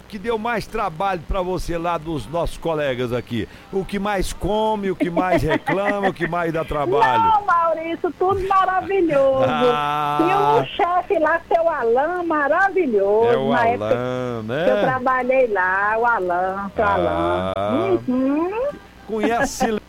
que deu mais trabalho para você lá dos nossos colegas aqui? O que mais come, o que mais reclama, o que mais dá trabalho? Não, Maurício, tudo maravilhoso. E o chefe lá, seu Alain, maravilhoso. É o Na Alain, época né? que eu trabalhei lá, o Alain, seu Alain. Conhece